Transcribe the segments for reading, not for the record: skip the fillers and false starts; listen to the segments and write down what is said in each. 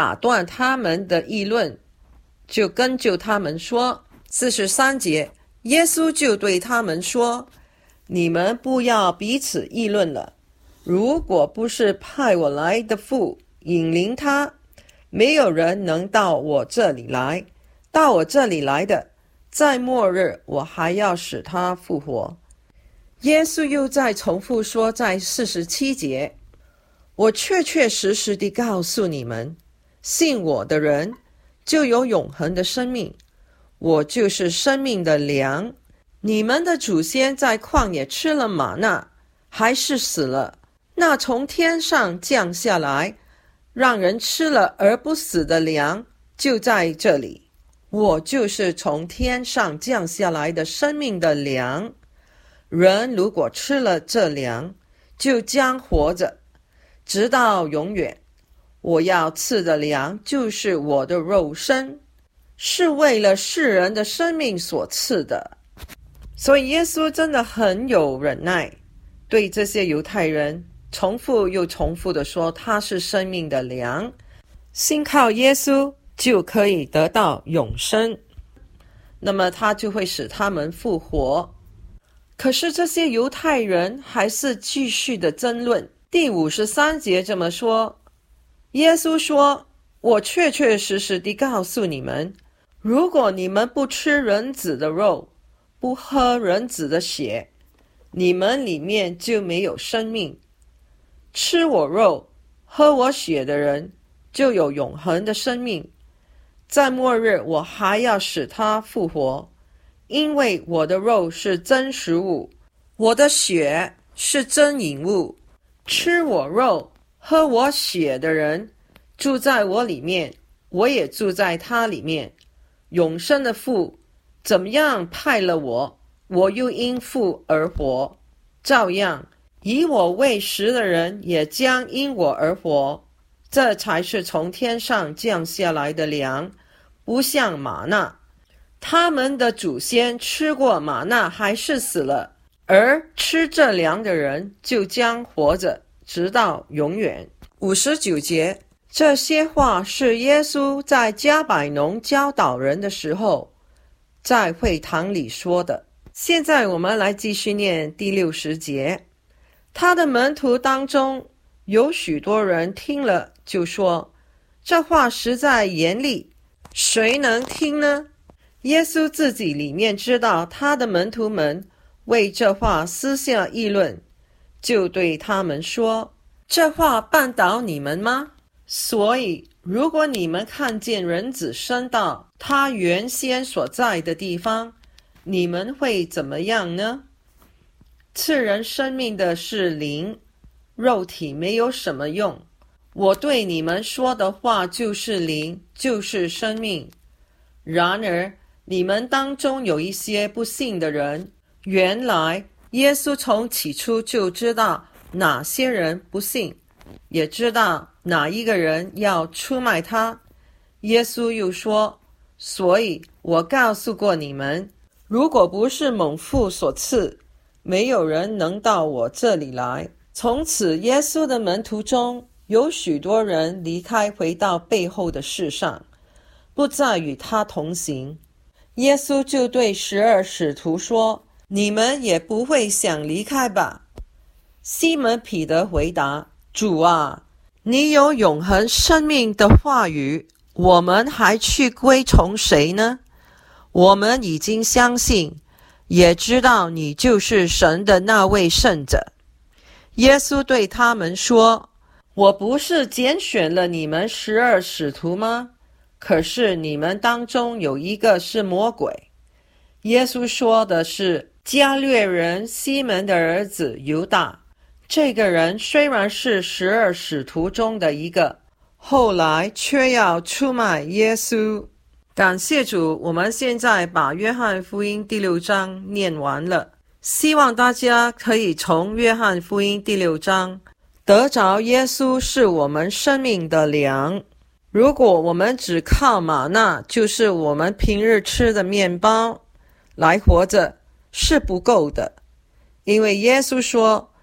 打断他们的议论，就跟就他们说。43节，耶稣就对他们说，你们不要彼此议论了，如果不是派我来的父引领他，没有人能到我这里来。到我这里来的，在末日我还要使他复活。耶稣又再重复说，在47节，我确确实实地告诉你们，信我的人就有永恒的生命，我就是生命的粮。你们的祖先在旷野吃了玛纳，还是死了。那从天上降下来，让人吃了而不死的粮，就在这里。我就是从天上降下来的生命的粮。人如果吃了这粮，就将活着，直到永远。我要赐的粮就是我的肉身，是为了世人的生命所赐的。所以耶稣真的很有忍耐，对这些犹太人重复又重复地说，他是生命的粮，信靠耶稣就可以得到永生，那么他就会使他们复活。可是这些犹太人还是继续的争论。第53节这么说，耶稣说，我确确实实地告诉你们，如果你们不吃人子的肉，不喝人子的血，你们里面就没有生命。吃我肉喝我血的人就有永恒的生命，在末日我还要使他复活。因为我的肉是真食物，我的血是真饮物。吃我肉喝我血的人住在我里面，我也住在他里面。永生的父怎么样派了我，我又因父而活，照样以我为食的人也将因我而活。这才是从天上降下来的粮，不像玛纳。他们的祖先吃过玛纳还是死了，而吃这粮的人就将活着，直到永远。59节，这些话是耶稣在迦百农教导人的时候在会堂里说的。现在我们来继续念第60节。他的门徒当中有许多人听了就说，这话实在严厉，谁能听呢？耶稣自己里面知道他的门徒们为这话私下议论，就对他们说，这话绊倒你们吗？所以如果你们看见人子升到他原先所在的地方，你们会怎么样呢？赐人生命的是灵，肉体没有什么用。我对你们说的话就是灵，就是生命。然而你们当中有一些不信的人，原来耶稣从起初就知道哪些人不信，也知道哪一个人要出卖他。耶稣又说，所以我告诉过你们，如果不是蒙父所赐，没有人能到我这里来。从此耶稣的门徒中有许多人离开，回到背后的世上，不再与他同行。耶稣就对12使徒说，你们也不会想离开吧？西门彼得回答，主啊，你有永恒生命的话语，我们还去归从谁呢？我们已经相信，也知道你就是神的那位圣者。耶稣对他们说，我不是拣选了你们12使徒吗？可是你们当中有一个是魔鬼。耶稣说的是加略人西门的儿子犹大。这个人虽然是12使徒中的一个，后来却要出卖耶稣。感谢主，我们现在把约翰福音第6章念完了，希望大家可以从约翰福音第6章得着耶稣是我们生命的粮。如果我们只靠玛纳，就是我们平日吃的面包来活着，是不够的。因为耶稣说，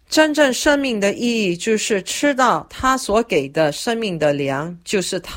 真正生命的意义就是吃到他所给的生命的粮，就是他